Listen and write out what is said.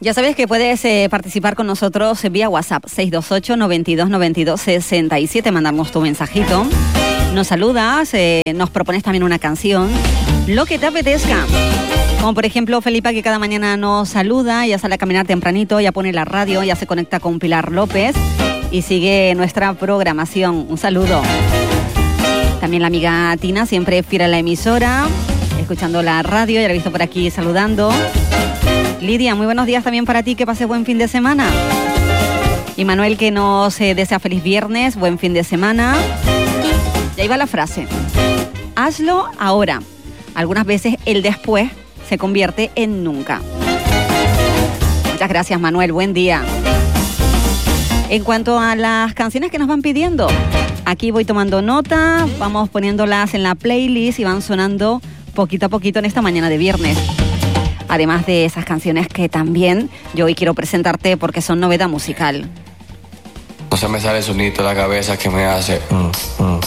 Ya sabes que puedes participar con nosotros vía WhatsApp 628 92 92 67. Mandamos tu mensajito. Nos saludas, nos propones también una canción, lo que te apetezca. Como por ejemplo Felipa, que cada mañana nos saluda, ya sale a caminar tempranito, ya pone la radio, ya se conecta con Pilar López y sigue nuestra programación. Un saludo. También la amiga Tina, siempre fiel a la emisora, escuchando la radio, ya la he visto por aquí saludando. Lidia, muy buenos días también para ti, que pases buen fin de semana. Y Manuel, que nos desea feliz viernes, buen fin de semana. Y ahí va la frase. Hazlo ahora. Algunas veces el después se convierte en nunca. Muchas gracias, Manuel, buen día. En cuanto a las canciones que nos van pidiendo, aquí voy tomando nota, vamos poniéndolas en la playlist y van sonando poquito a poquito en esta mañana de viernes. Además de esas canciones que también yo hoy quiero presentarte porque son novedad musical. No se me sale el sonito de la cabeza que me hace